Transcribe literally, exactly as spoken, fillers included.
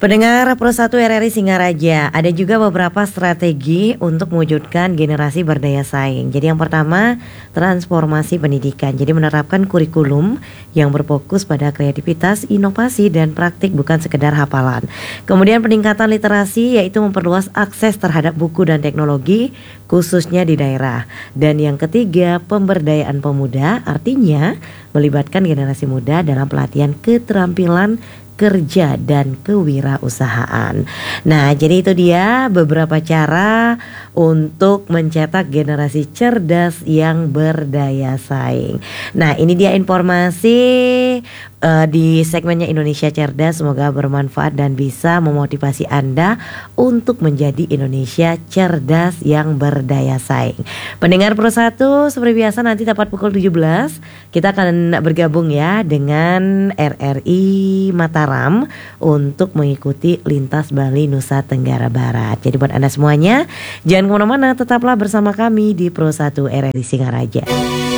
Pendengar Pro satu R R I Singaraja, ada juga beberapa strategi untuk mewujudkan generasi berdaya saing. Jadi yang pertama, transformasi pendidikan. Jadi menerapkan kurikulum yang berfokus pada kreativitas, inovasi, dan praktik bukan sekedar hafalan. Kemudian peningkatan literasi, yaitu memperluas akses terhadap buku dan teknologi, khususnya di daerah. Dan yang ketiga, pemberdayaan pemuda, artinya melibatkan generasi muda dalam pelatihan keterampilan kerja dan kewirausahaan. Nah, jadi itu dia beberapa cara untuk mencetak generasi cerdas yang berdaya saing. Nah, ini dia informasi uh, di segmennya Indonesia Cerdas. Semoga bermanfaat dan bisa memotivasi Anda untuk menjadi Indonesia cerdas yang berdaya saing. Pendengar Pro satu, seperti biasa nanti tepat pukul tujuh belas kita akan bergabung ya dengan R R I Mataram untuk mengikuti Lintas Bali Nusa Tenggara Barat. Jadi buat Anda semuanya, jangan kemana-mana, tetaplah bersama kami di Pro satu R R I Singaraja.